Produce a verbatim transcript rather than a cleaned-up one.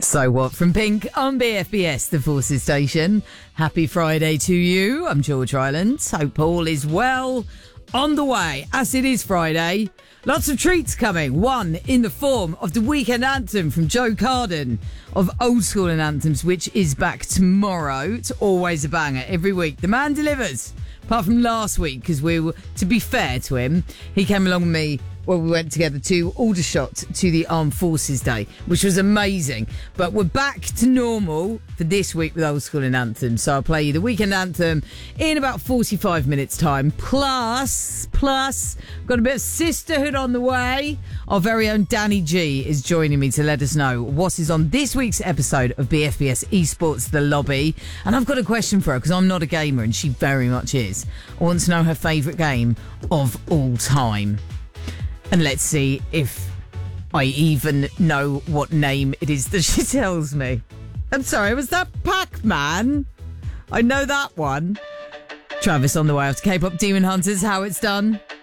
So What from Pink on B F B S, the Forces Station. Happy Friday to you. I'm George Rylands. Hope all is well. On the way, as it is Friday, lots of treats coming. One in the form of the weekend anthem from Joe Carden of Old School and Anthems, which is back tomorrow. It's always a banger every week. The man delivers. Apart from last week, because we were, to be fair to him, he came along with me. Well, we went together to Aldershot to the Armed Forces Day, which was amazing. But we're back to normal for this week with Old School and Anthem. So I'll play you the weekend anthem in about forty-five minutes' time. Plus, plus, got a bit of sisterhood on the way. Our very own Danny G is joining me to let us know what is on this week's episode of B F B S Esports The Lobby. And I've got a question for her, because I'm not a gamer and she very much is. I want to know her favourite game of all time. And let's see if I even know what name it is that she tells me. I'm sorry, was that Pac-Man? I know that one. Travis on the way after K-pop Demon Hunters. How it's done.